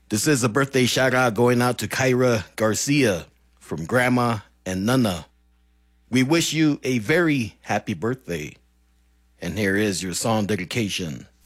This is a birthday shout out going out to Kyra Garcia from Grandma and Nana. We wish you a very happy birthday. And here is your song dedication.